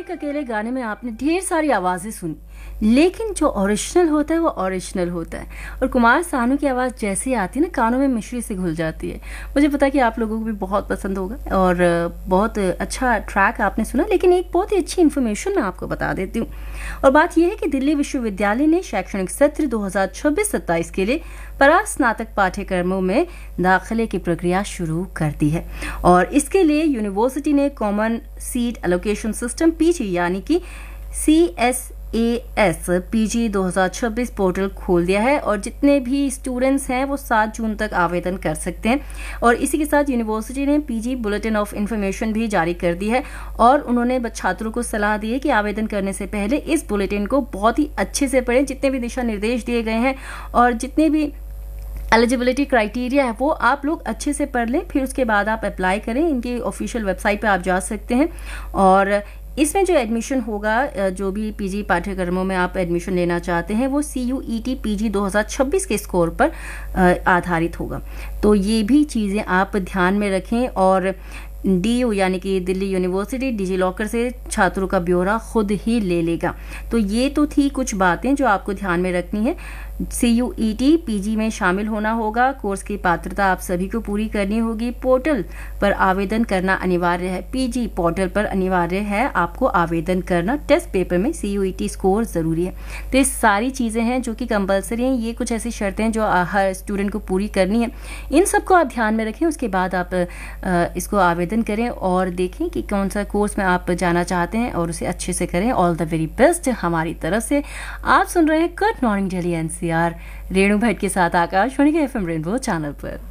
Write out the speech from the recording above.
एक अकेले गाने में आपने ढेर सारी आवाज़ें सुनी, लेकिन जो ओरिजिनल होता है वो ओरिजिनल होता है। और कुमार सानू की आवाज़ जैसी आती है ना, कानों में मिश्री से घुल जाती है। मुझे पता है कि आप लोगों को भी बहुत पसंद होगा और बहुत अच्छा ट्रैक आपने सुना। लेकिन एक बहुत ही अच्छी इन्फॉर्मेशन मैं आपको बता देती हूँ, और बात यह है कि दिल्ली विश्वविद्यालय ने शैक्षणिक सत्र 2026-27 के लिए परास्नातक पाठ्यक्रमों में दाखिले की प्रक्रिया शुरू कर दी है। और इसके लिए यूनिवर्सिटी ने common seat allocation system PG यानी कि CSAS PG 2026 पोर्टल खोल दिया है, और जितने भी स्टूडेंट्स हैं वो 7 जून तक आवेदन कर सकते हैं। और इसी के साथ यूनिवर्सिटी ने PG बुलेटिन ऑफ इंफॉर्मेशन भी जारी कर दी है, और उन्होंने छात्रों को सलाह दी है कि आवेदन करने से पहले इस बुलेटिन को बहुत ही अच्छे से पढ़ें। जितने भी दिशा निर्देश दिए गए हैं और जितने भी एलिजिबिलिटी क्राइटेरिया है वो आप लोग अच्छे से पढ़ लें, फिर उसके बाद आप अप्लाई करें। इनकी ऑफिशियल वेबसाइट पे आप जा सकते हैं। और इसमें जो एडमिशन होगा, जो भी PG पाठ्यक्रमों में आप एडमिशन लेना चाहते हैं, वो CUET PG 2026 के स्कोर पर आधारित होगा। तो ये भी चीज़ें आप ध्यान में रखें। और DU यानी कि दिल्ली यूनिवर्सिटी डिजी लॉकर से छात्रों का ब्यौरा खुद ही ले लेगा। तो ये तो थी कुछ बातें जो आपको ध्यान में रखनी है। CUET PG में शामिल होना होगा, कोर्स की पात्रता आप सभी को पूरी करनी होगी, पोर्टल पर आवेदन करना अनिवार्य है। PG पोर्टल पर अनिवार्य है आपको आवेदन करना, टेस्ट पेपर में CUET स्कोर ज़रूरी है। तो ये सारी चीज़ें हैं जो कि कंपलसरी हैं। ये कुछ ऐसी शर्तें हैं जो हर स्टूडेंट को पूरी करनी है। इन सबको आप ध्यान में रखें, उसके बाद आप इसको आवेदन करें और देखें कि कौन सा कोर्स में आप जाना चाहते हैं और उसे अच्छे से करें। ऑल द वेरी बेस्ट हमारी तरफ से। आप सुन रहे हैं good morning Delhi NCR Renu Bhatt के साथ आकाशवाणी के FM रेनबो चैनल पर।